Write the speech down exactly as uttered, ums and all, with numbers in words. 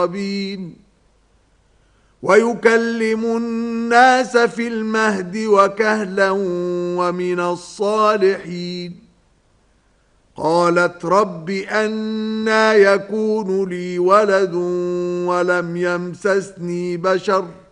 ويكلم الناس في المهد وكهلا ومن الصالحين قالت رب أنى يكون لي ولد ولم يمسسني بشر